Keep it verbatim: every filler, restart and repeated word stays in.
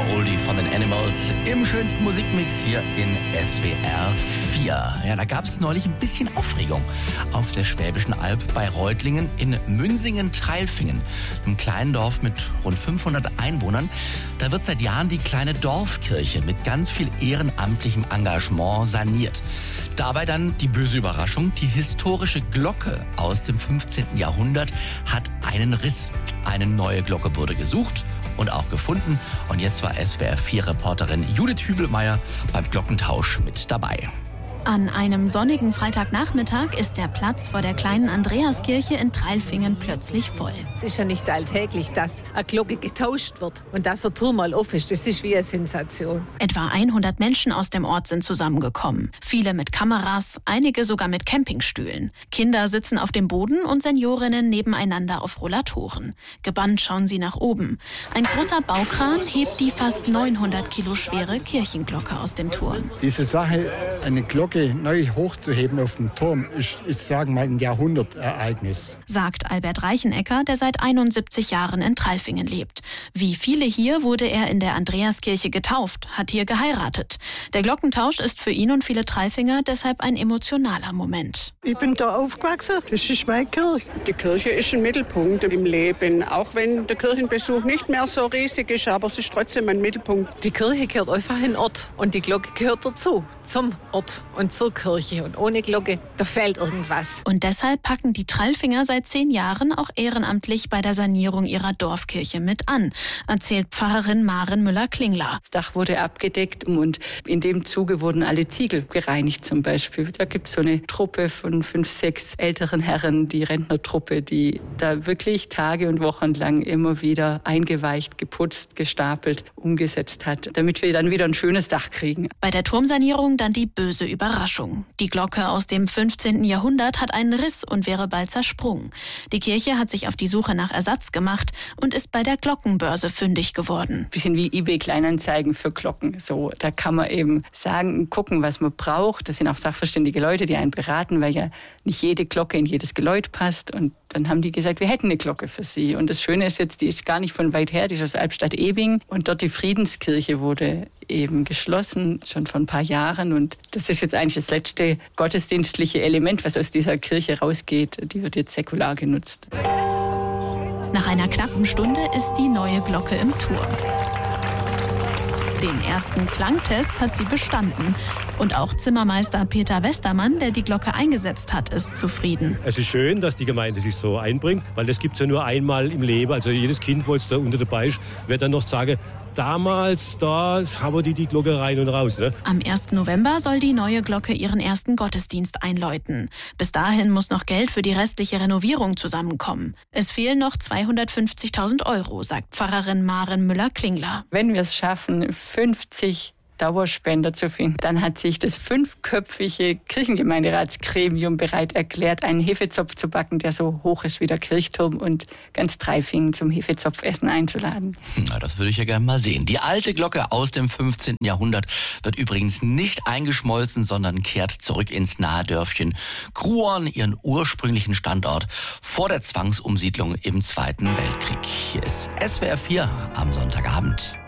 Oldie von den Animals im schönsten Musikmix hier in S W R vier. Ja, da gab es neulich ein bisschen Aufregung auf der Schwäbischen Alb bei Reutlingen in Münsingen-Treilfingen, einem kleinen Dorf mit rund fünfhundert Einwohnern. Da wird seit Jahren die kleine Dorfkirche mit ganz viel ehrenamtlichem Engagement saniert. Dabei dann die böse Überraschung, die historische Glocke aus dem fünfzehnten Jahrhundert hat einen Riss. Eine neue Glocke wurde gesucht und auch gefunden. Und jetzt war S W R vier Reporterin Judith Hübelmeier beim Glockentausch mit dabei. An einem sonnigen Freitagnachmittag ist der Platz vor der kleinen Andreaskirche in Treilfingen plötzlich voll. Es ist ja nicht alltäglich, dass eine Glocke getauscht wird und dass der Turm mal auf ist. Das ist wie eine Sensation. Etwa hundert Menschen aus dem Ort sind zusammengekommen. Viele mit Kameras, einige sogar mit Campingstühlen. Kinder sitzen auf dem Boden und Seniorinnen nebeneinander auf Rollatoren. Gebannt schauen sie nach oben. Ein großer Baukran hebt die fast neunhundert Kilo schwere Kirchenglocke aus dem Turm. Diese Sache, eine Glocke neu hochzuheben auf dem Turm, ist, ist sagen wir mal, ein Jahrhundertereignis. Sagt Albert Reichenecker, der seit einundsiebzig Jahren in Treilfingen lebt. Wie viele hier wurde er in der Andreaskirche getauft, hat hier geheiratet. Der Glockentausch ist für ihn und viele Treilfinger deshalb ein emotionaler Moment. Ich bin da aufgewachsen, das ist meine Kirche. Die Kirche ist ein Mittelpunkt im Leben, auch wenn der Kirchenbesuch nicht mehr so riesig ist, aber es ist trotzdem ein Mittelpunkt. Die Kirche gehört einfach in den Ort und die Glocke gehört dazu, zum Ort und zur Kirche. Und ohne Glocke, da fehlt irgendwas. Und deshalb packen die Treilfinger seit zehn Jahren auch ehrenamtlich bei der Sanierung ihrer Dorfkirche mit an, erzählt Pfarrerin Maren Müller-Klingler. Das Dach wurde abgedeckt und in dem Zuge wurden alle Ziegel gereinigt zum Beispiel. Da gibt es so eine Truppe von fünf, sechs älteren Herren, die Rentnertruppe, die da wirklich Tage und Wochen lang immer wieder eingeweicht, geputzt, gestapelt, umgesetzt hat, damit wir dann wieder ein schönes Dach kriegen. Bei der Turmsanierung dann die böse Überraschung. Die Glocke aus dem fünfzehnten Jahrhundert hat einen Riss und wäre bald zersprungen. Die Kirche hat sich auf die Suche nach Ersatz gemacht und ist bei der Glockenbörse fündig geworden. Bisschen wie eBay Kleinanzeigen für Glocken. So, da kann man eben sagen, gucken, was man braucht. Das sind auch sachverständige Leute, die einen beraten, weil ja nicht jede Glocke in jedes Geläut passt. Und dann haben die gesagt, wir hätten eine Glocke für sie. Und das Schöne ist jetzt, die ist gar nicht von weit her, die ist aus Albstadt-Ebing. Und dort die Friedenskirche wurde eben geschlossen, schon vor ein paar Jahren. Und das ist jetzt eigentlich das letzte gottesdienstliche Element, was aus dieser Kirche rausgeht. Die wird jetzt säkular genutzt. Nach einer knappen Stunde ist die neue Glocke im Turm. Den ersten Klangtest hat sie bestanden. Und auch Zimmermeister Peter Westermann, der die Glocke eingesetzt hat, ist zufrieden. Es ist schön, dass die Gemeinde sich so einbringt, weil das gibt es ja nur einmal im Leben. Also jedes Kind, wo jetzt da unter dabei ist, wird dann noch sagen, damals, da haben die die Glocke rein und raus. Ne? Am ersten November soll die neue Glocke ihren ersten Gottesdienst einläuten. Bis dahin muss noch Geld für die restliche Renovierung zusammenkommen. Es fehlen noch zweihundertfünfzigtausend Euro, sagt Pfarrerin Maren Müller-Klingler. Wenn wir es schaffen, fünfzig Dauerspender zu finden, dann hat sich das fünfköpfige Kirchengemeinderatsgremium bereit erklärt, einen Hefezopf zu backen, der so hoch ist wie der Kirchturm und ganz Treilfingen zum Hefezopfessen einzuladen. Na, das würde ich ja gerne mal sehen. Die alte Glocke aus dem fünfzehnten Jahrhundert wird übrigens nicht eingeschmolzen, sondern kehrt zurück ins nahe Dörfchen Gruon, ihren ursprünglichen Standort vor der Zwangsumsiedlung im Zweiten Weltkrieg. Hier ist S W R vier am Sonntagabend.